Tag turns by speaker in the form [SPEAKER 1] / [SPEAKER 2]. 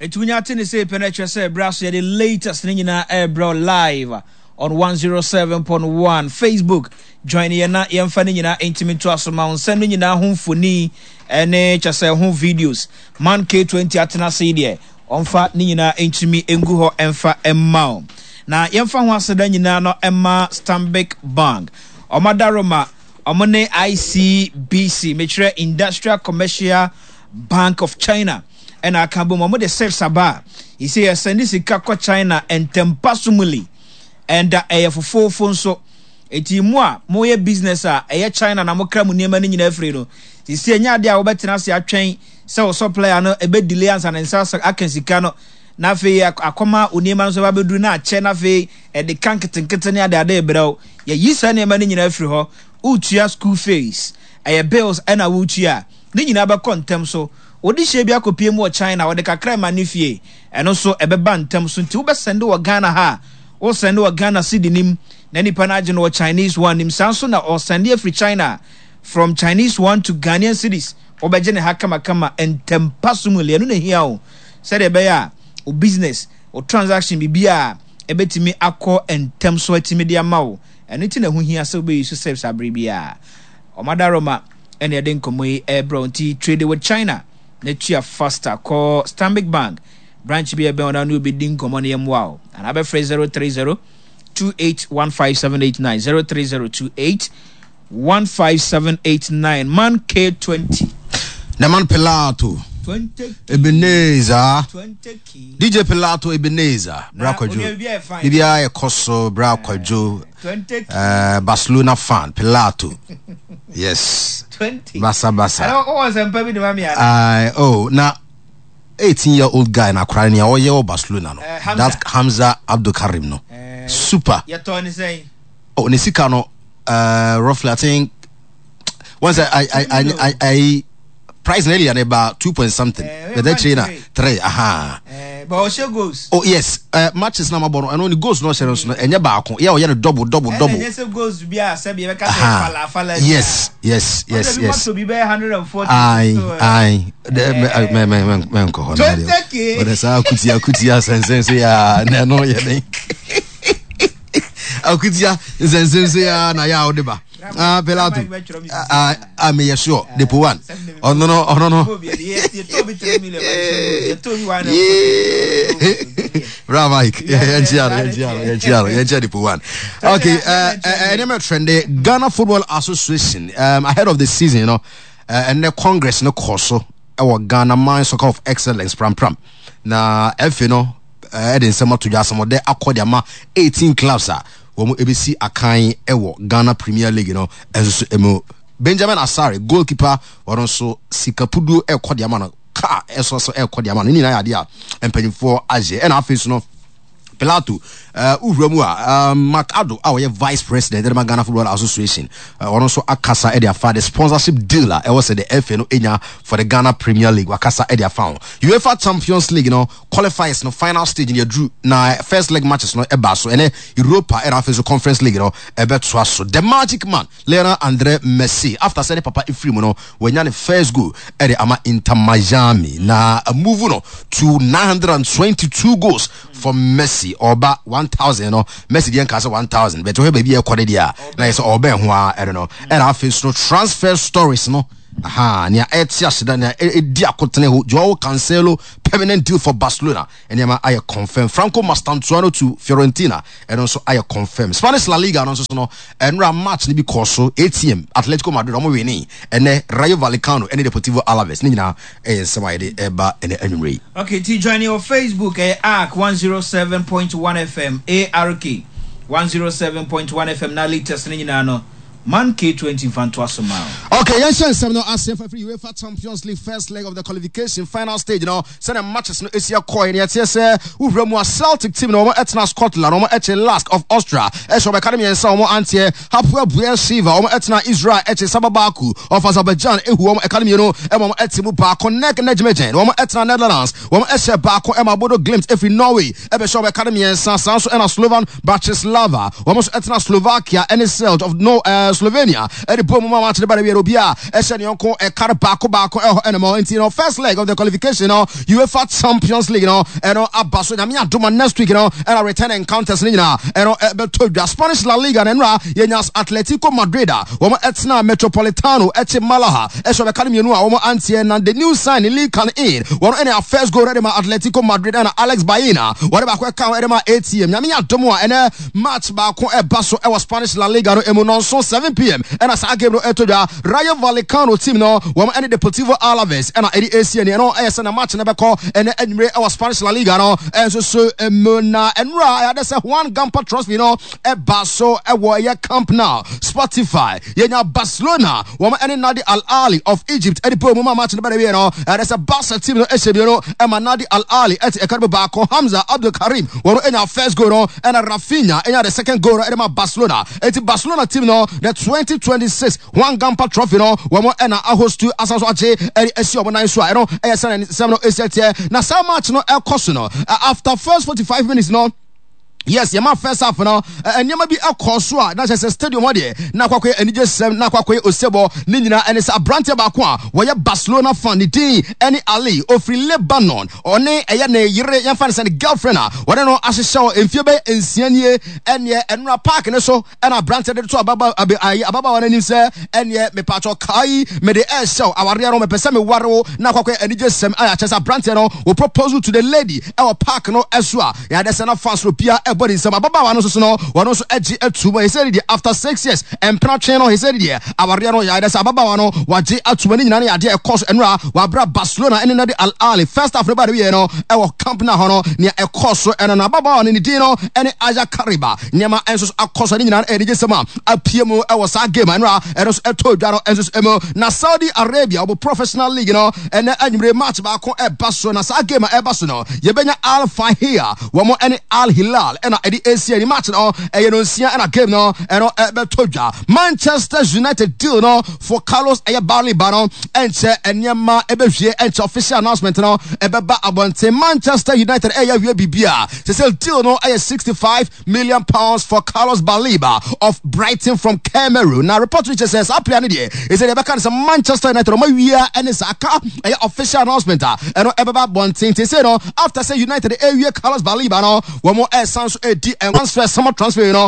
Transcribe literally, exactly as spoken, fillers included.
[SPEAKER 1] Etunya tini say penetra say brass the latest nina air bro live on one oh seven point one Facebook. Join ye na yemfa nina intimate to asoma send nina ho foni ene cha say ho videos. Man K twenty atena say there. Onfa nina intimi engu ho emfa emma. Na yemfa ho aseda nyina no emma Stanbic Bank. Omadaroma omone I C B C metre Industrial Commercial Bank of China. And I can boom the self saba. He say send this Kako China and tempasumuli and a for four phones so eti moi moye business a e China na mokra mu niema ni nyina free no. He say nya dia wo betena se atwen se wo supplier no e be delay ansa na nsa akensika no na fe akoma oniema no so ba beduru na ache na fe e de kanketenkete ne ade ade brew ye yisa niema ni nyina free ho utua school fees e bills and a utua ni nyina ba kontem so odi shebi akopie mu China wo de kakra manifie eno so ebeba ntam so nti wo be send wo Ghana ha wo send wo Ghana cedi nim na nipa na age no Chinese one nim sanso na o send free China from Chinese one to Ghanaian cities wo be je ne hakama kama entem pasumule eno na hia o said e be ya o business o transaction bibia ebetimi akọ entem so atimi dia ma wo eno ti na hu hia se be use self sabre bia o madaroma ene ede nkomo e ebro nti trade with China Netia faster call Stanbic Bank branch be be on a new bidding common yam wow and have a phrase zero three zero two eight one five seven eight nine zero three zero two eight one five seven eight nine man K twenty
[SPEAKER 2] Naman Pilato
[SPEAKER 1] twenty
[SPEAKER 2] Ebenezer
[SPEAKER 1] twenty key
[SPEAKER 2] D J Pilato Ebenezer Brakojo Bibia e koso Brakojo
[SPEAKER 1] twenty
[SPEAKER 2] uh Barcelona fan Pilato yes
[SPEAKER 1] twenty
[SPEAKER 2] Basa basa
[SPEAKER 1] I was employed with me
[SPEAKER 2] I oh na eighteen year old guy na Ukraine o ye o Barcelona no uh, that's Hamza Abdul Karim no uh, super
[SPEAKER 1] ya Tony say
[SPEAKER 2] oh Nisika no uh roughly I think once I I I I, I, I price nearly about two point something uh, but that China three aha
[SPEAKER 1] uh, but she goes
[SPEAKER 2] oh yes uh, matches na mabono and only goes no share so enye baako yeah o ye double double double
[SPEAKER 1] and yes goes be a say be ka fala fala
[SPEAKER 2] yes yes yes yes
[SPEAKER 1] to be one hundred forty
[SPEAKER 2] ai ai me me me me nko ho na
[SPEAKER 1] de
[SPEAKER 2] o de sa akutia akutia sense ya na no ye den akutia sense ya na ya o de ba ah Pilato ah ah me sure the one oh no no oh no no bravo Mike yeah yeah yeah yeah yeah the one okay uh another trend Ghana Football Association um ahead of the season you know uh, and the Congress no course our Ghana Mine Soccer of Excellence pram pram na F you know uh in some to just some there akodiama eighteen clubs ah Womo A B C akan ewo Ghana Premier League you know enso emo Benjamin Asare goalkeeper waronso Sikapudu e kwadiama no ka eso so e kwadiama no ni na yade a empanifo age e na afesu no Pilato uh Uramu a um, Mark Ado our vice president of the Ghana Football Association uh, also akasa e dia fa the sponsorship dealer e was the F N O enya for the Ghana Premier League wakasa e dia fa UEFA Champions League you know qualifiers no final stage in your drew na first leg matches no e ba so ene Europa era face Conference League no e beto so the magic man Lionel Andre Messi after say papa ifrimu no wenya the first goal e the ama Inter Miami na a move no to nine hundred twenty-two goals for Messi oba one thousand you know Messi dey cast one thousand but we baby e kwade dia na is oba ho a I don't know and I face no transfer stories no aha nia etia shida na edi akotene ho Joao Cancelo permanent deal for Barcelona and yama I confirm Franco Mastantuano to Fiorentina and also I confirm Spanish La Liga and also no and ra match ni bi course A T M Atletico Madrid omo we ni and Rayo Vallecano and Deportivo Alaves ni na eh sema de eba and anyway
[SPEAKER 1] okay to join your Facebook eh A R K one oh seven point one F M A R K one oh seven point one F M na latest ni na no Man K twenty Vantua Somao.
[SPEAKER 2] Okay, yes, yes, no asking for free UEFA Champions League first leg of the qualification final stage. You know, send a matches no Asia coin. Yes, yes, who remu a Celtic team no more etna Scotland, no more etche Lask of Austria. Esho Academy and so more anti Hapua Buer Shiva, no more etna Israel etche Sababaku of Azerbaijan. Ehu no Academy no, no more etimu ba connect Nejmejen, no more etna Netherlands, no more etche Bako Emma Bodo Glimt every Norway. Ebesho Academy and San Sanso and a Slovan Bratislava, no more etna Slovakia and itself of no uh Slovenia at the boom match the Barabia Eshan Yonko a car bako bako animal into you know first leg of the qualification you know UEFA Champions League you know and Abaso Namia Duma next week you know and a return encounters you know and the Spanish La Liga and Ra Yenas Atletico Madrid Woma Etna Metropolitano Eche Malaha Esho Academy no Woma Antien and the new sign in league can in one any first goal ready Atletico Madrid and Alex Baena whatever kwa count edema A T M Namia Duma and match bako e baso e was Spanish La Liga no emunonso seven p m and as a game no etoja Rayo Vallecano team no woma any Deportivo Alaves and a A C N no e na match na beko and enre e was Spanish La Liga no and so so emuna and ra that's a one Gampa Trust you know e baso e wo ye Camp Nou Spotify yenya Barcelona woma any Nadi Al Ahly of Egypt e po mama match na be you know that's a Barca team no e se you know e Nadi Al Ahly e e karbo bako Hamza Abdul Karim wona enya first goal no and a Rafinha enya the second goal e ma Barcelona e Barcelona team no the twenty twenty-six one Gampa Trophy no womo ena host to asaso ache e esi obo nan so e no e seven no esetie na sa match no e koso no after first forty-five minutes no yes yama first half no enyama bi akoso a na say stadium ho de na kwakwe enije sem na kwakwe osebo ni nyina ene sa brante ba ko a wo ye Barcelona fan din eni Ali ofri Lebanon one eye na yire yan fan say girlfriend a wo no ahyehyɛ emfie be ensianie ene enra park ne so ena brante de to ababa ababa wana nim say ene me pacho kai me de air show aware no me pese me ware na kwakwe enije sem aya chesa brante no wo propose to the lady e wo park no eso a ya de say na fans ro pia body some ababa wano so no wano so edge atuma he said after six years and prache no he said there aware no ya desa ababa wano waje atuma ni nyina na ya de e course enra wa bra Barcelona ene na de Al Ahly first half ba de we no e wo Camp Nou no ne e course ene na ababa wano ni din no ene Aja Kariba nyama enso akoso ni nyina e de sema apiemu e wo sa game enra ene so eto dwa no enso emo na Saudi Arabia obo professional league no ene anyure match ba ko e baso na sa game e baso no ye benya Al Fahia wo mo ene Al Hilal na edi A C N match no e no sia na game no e no e be todwa Manchester United deal no for Carlos Ayabaleba no enche enyema e be hwie enche official announcement no e be ba abonte Manchester United e ya hwie bibia se say deal no e sixty-five million pounds for Carlos Baleba of Brighton from Cameroon. Now report which says up plan there is say e be kan say Manchester United ma wia ene saka e official announcement e no e be ba abonte te say no after say United e hwie Carlos Baleba no wo mo e sans edi and transfer summer transfer you know